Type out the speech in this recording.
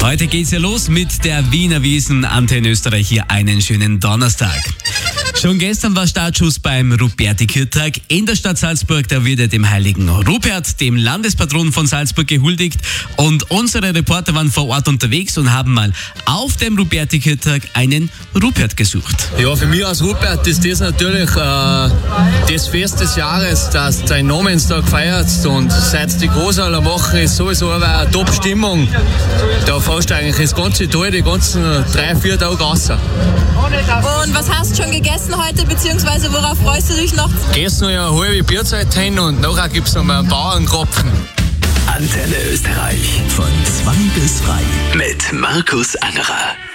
Heute geht's ja los mit der Wiener Wiesn. Antenne Österreich hier einen schönen Donnerstag. Schon gestern war Startschuss beim Ruperti-Kirchtag in der Stadt Salzburg. Da wird ja dem heiligen Rupert, dem Landespatron von Salzburg, gehuldigt. Und unsere Reporter waren vor Ort unterwegs und haben mal auf dem Ruperti-Kirchtag einen Rupert gesucht. Ja, für mich als Rupert ist das natürlich das Fest des Jahres, dass dein Namenstag feierst. Und seit die Großaler machen, ist sowieso eine Top-Stimmung. Da fährst du eigentlich das ganze Tal, die ganzen 3-4 Tage raus. Und was hast du schon gegessen heute, beziehungsweise worauf freust du dich noch? Gehst noch eine halbe Bierzeit hin und nachher gibt es noch mal einen Bauernkropfen. Antenne Österreich von 2 bis 3 mit Markus Angerer.